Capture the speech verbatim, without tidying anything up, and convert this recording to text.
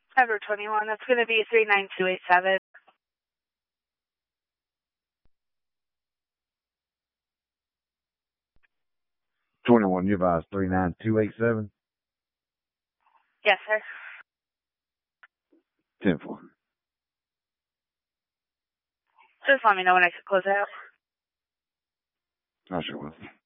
Number twenty-one, that's going to be three nine two eight seven. twenty-one, you advise three nine two eight seven? Yes, sir. ten four. Just let me know when I can close out. I sure will.